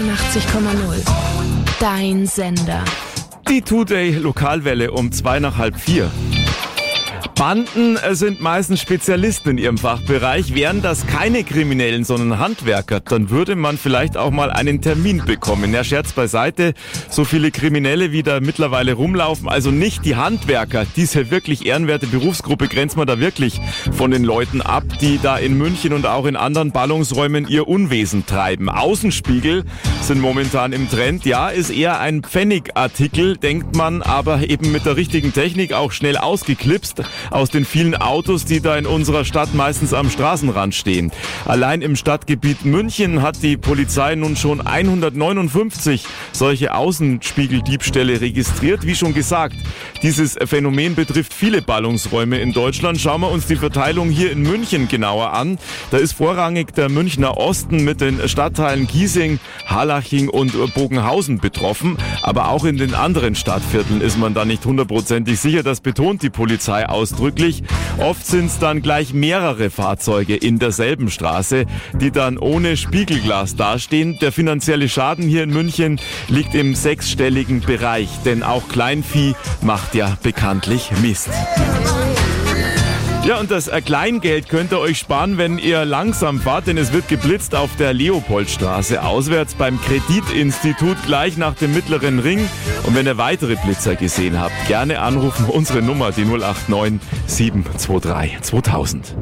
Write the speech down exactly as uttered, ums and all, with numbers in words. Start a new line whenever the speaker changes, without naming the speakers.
einundachtzig Komma null. Dein Sender.
Die Today Lokalwelle um zwei nach halb vier. Banden sind meistens Spezialisten in ihrem Fachbereich. Wären das keine Kriminellen, sondern Handwerker, dann würde man vielleicht auch mal einen Termin bekommen. Ja, Scherz beiseite, so viele Kriminelle, wie da mittlerweile rumlaufen, also nicht die Handwerker. Diese wirklich ehrenwerte Berufsgruppe grenzt man da wirklich von den Leuten ab, die da in München und auch in anderen Ballungsräumen ihr Unwesen treiben. Außenspiegel sind momentan im Trend. Ja, ist eher ein Pfennigartikel, denkt man, aber eben mit der richtigen Technik auch schnell ausgeklipst aus den vielen Autos, die da in unserer Stadt meistens am Straßenrand stehen. Allein im Stadtgebiet München hat die Polizei nun schon hundertneunundfünfzig solche Außenspiegeldiebstähle registriert. Wie schon gesagt, dieses Phänomen betrifft viele Ballungsräume in Deutschland. Schauen wir uns die Verteilung hier in München genauer an. Da ist vorrangig der Münchner Osten mit den Stadtteilen Giesing, Harlaching und Bogenhausen betroffen. Aber auch in den anderen Stadtvierteln ist man da nicht hundertprozentig sicher. Das betont die Polizei ausdrücklich. Oft sind es dann gleich mehrere Fahrzeuge in derselben Straße, die dann ohne Spiegelglas dastehen. Der finanzielle Schaden hier in München liegt im sechsstelligen Bereich, denn auch Kleinvieh macht ja bekanntlich Mist. Ja, und das Kleingeld könnt ihr euch sparen, wenn ihr langsam fahrt, denn es wird geblitzt auf der Leopoldstraße auswärts beim Kreditinstitut gleich nach dem Mittleren Ring. Und wenn ihr weitere Blitzer gesehen habt, gerne anrufen, unsere Nummer, die null acht neun sieben zwei drei zweitausend.